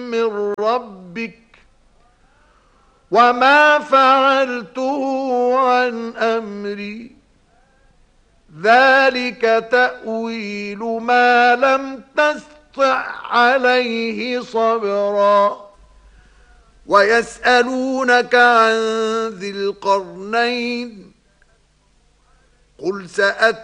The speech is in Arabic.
من ربك وما فعلته عن أمري ذلك تأويل ما لم تستطع عليه صبرا ويسألونك عن ذي القرنين قل